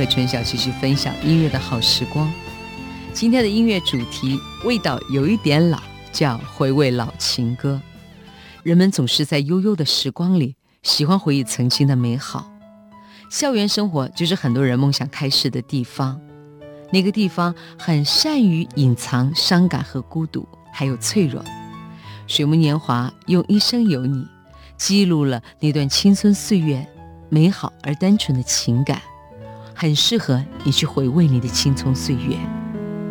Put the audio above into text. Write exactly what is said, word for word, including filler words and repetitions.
和春晓继续分享音乐的好时光。今天的音乐主题味道有一点老，叫回味老情歌。人们总是在悠悠的时光里喜欢回忆曾经的美好，校园生活就是很多人梦想开始的地方。那个地方很善于隐藏伤感和孤独，还有脆弱。水木年华用一生有你记录了那段青春岁月美好而单纯的情感，很适合你去回味你的青葱岁月。